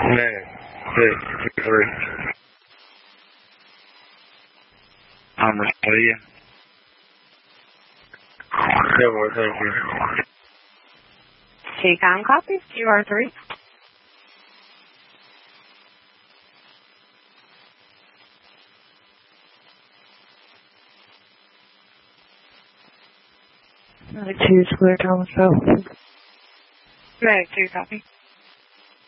Meg, 623. I'm Australia. Civil, thank you. TCOM copies, QR3. Meg 2 Square Thomas Road. Meg 2 copy.